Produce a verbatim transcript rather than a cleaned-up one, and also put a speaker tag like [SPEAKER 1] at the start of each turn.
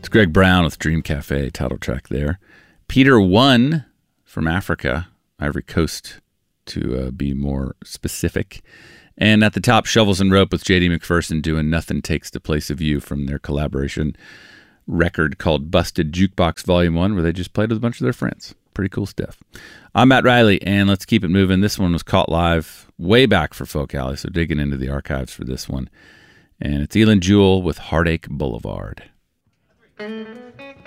[SPEAKER 1] It's Greg Brown with Dream Cafe, title track there. Peter One from Africa, Ivory Coast, to uh, be more specific. And at the top, Shovels and Rope with J D McPherson doing Nothing Takes the Place of You from their collaboration record called Busted Jukebox Volume one, where they just played with a bunch of their friends. Pretty cool stuff. I'm Matt Riley, and let's keep it moving. This one was caught live way back for Folk Alley, so digging into the archives for this one. And it's Elin Jewell with Heartache Boulevard.